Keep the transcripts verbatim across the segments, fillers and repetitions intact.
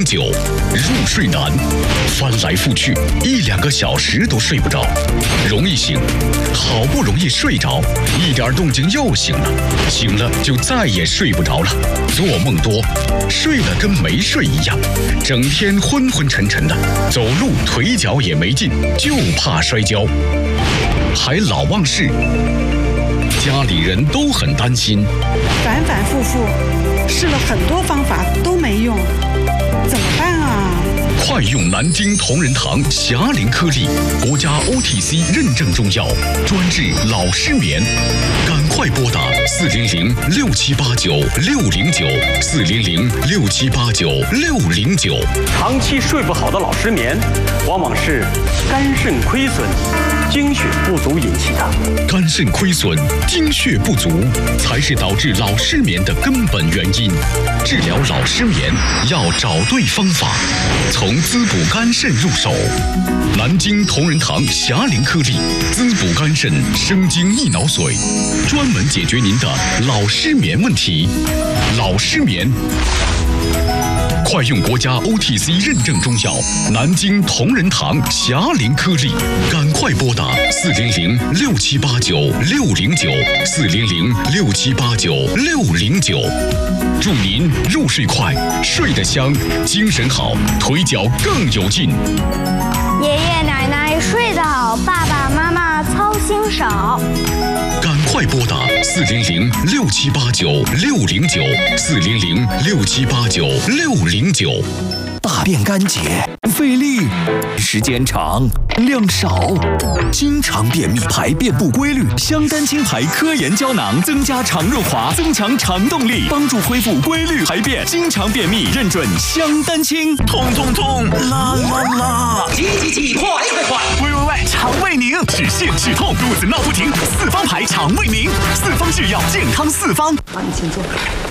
九，入睡难，翻来覆去一两个小时都睡不着，容易醒，好不容易睡着，一点动静又醒了，醒了就再也睡不着了，做梦多，睡了跟没睡一样，整天昏昏沉沉的，走路腿脚也没劲，就怕摔跤，还老忘事，家里人都很担心， 反反复复试了很多方法都没用，怎么办啊？ 快用南京同仁堂霞灵颗粒，国家 O T C 认证中药，专治老失眠。赶快拨打四零零六七八九六零九四零零六七八九六零九。 长期睡不好的老失眠，往往是肝肾亏损、精血不足引起的。 肝肾亏损、精血不足才是导致老失眠的根本原因。治疗老失眠要找对方法，从滋补肝肾入手。南京同仁堂霞灵颗粒，滋补肝肾、生津益脑髓，专门解决您的老失眠问题。老失眠，快用国家 O T C 认证中药南京同仁堂霞灵颗粒，赶快拨打四零零六七八九六零九四零零六七八九六零九。祝您入睡快，睡得香，精神好，腿脚更有劲。 爷爷奶奶睡得好，爸爸妈妈操心少。 赶快拨打四零零六七八九六零九四零零六七八九六零九。 大便干结，费力，时间长，量少，经常便秘，排便不规律。香丹清排科研胶囊增加肠润滑，增强肠动力，帮助恢复规律排便。经常便秘认准香丹清。 痛痛痛，啦啦啦！ 急急急，快快快！ 喂喂喂，肠胃宁，止泻止痛，肚子闹不停，四方牌肠胃宁，四方制药，健康四方。 好，你请坐。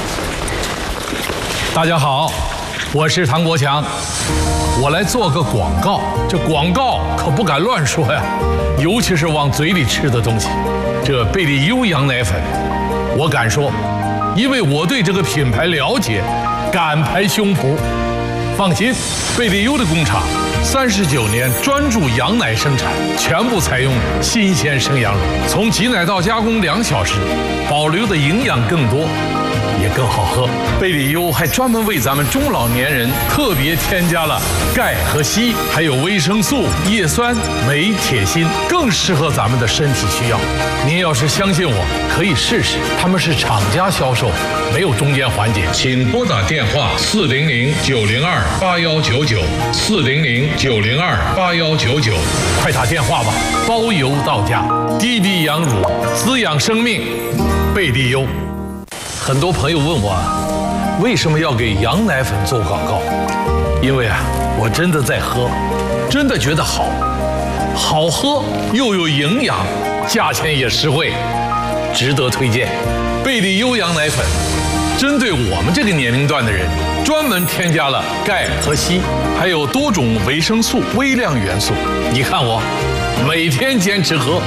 大家好，我是唐国强，我来做个广告。这广告可不敢乱说呀，尤其是往嘴里吃的东西。这贝利优羊奶粉，我敢说，因为我对这个品牌了解，敢拍胸脯。放心，贝利优的工厂三十九年专注羊奶生产，全部采用新鲜生羊乳，从挤奶到加工两小时，保留的营养更多，也更好喝。贝利优还专门为咱们中老年人特别添加了钙和硒，还有维生素、叶酸、镁、铁、锌，更适合咱们的身体需要。您要是相信我，可以试试，他们是厂家销售，没有中间环节。请拨打电话四零零九零二八幺九九四零零九零二八幺九九，快打电话吧，包邮到家。滴滴羊乳，滋养生命，贝利优。很多朋友问我，为什么要给羊奶粉做广告？因为啊，我真的在喝，真的觉得好，好喝又有营养，价钱也实惠，值得推荐。贝利优羊奶粉，针对我们这个年龄段的人，专门添加了钙和硒，还有多种维生素、微量元素。你看我，每天坚持喝。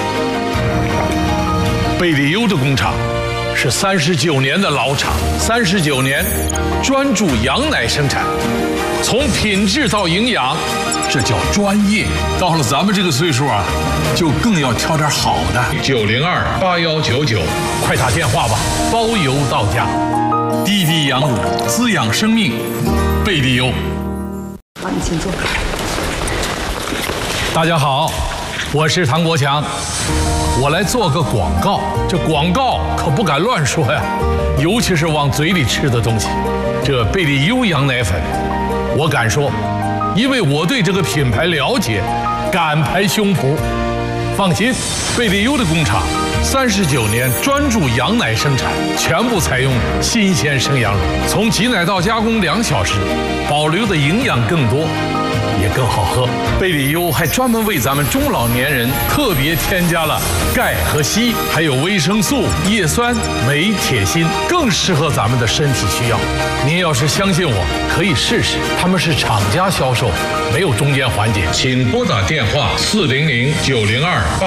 贝利优的工厂是三十九年的老厂，三十九年专注羊奶生产，从品质到营养，这叫专业。到了咱们这个岁数啊，就更要挑点好的。九零二八幺九九，快打电话吧，包邮到家。滴滴羊乳，滋养生命，贝利优。 好，你请坐。 大家好，我是唐国强。我来做个广告，这广告可不敢乱说呀，尤其是往嘴里吃的东西。这贝利优羊奶粉，我敢说，因为我对这个品牌了解，敢拍胸脯。放心，贝利优的工厂三十九年专注羊奶生产，全部采用新鲜生羊乳，从挤奶到加工两小时，保留的营养更多，也更好喝。贝利优还专门为咱们中老年人特别添加了钙和硒，还有维生素、叶酸、镁、铁、锌，更适合咱们的身体需要。您要是相信我，可以试试，他们是厂家销售，没有中间环节。请拨打电话四零零九零二。